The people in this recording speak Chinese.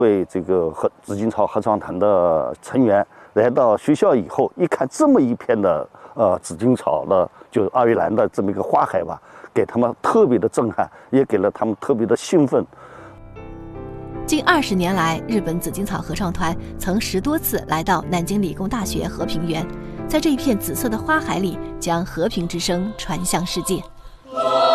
对这个紫荆草合唱团的成员来到学校以后，一看这么一片的紫荆草的，就二月兰的这么一个花海吧，给他们特别的震撼，也给了他们特别的兴奋。 近20年来，日本紫荆草合唱团曾10多次来到南京理工大学和平园，在这一片紫色的花海里，将和平之声传向世界。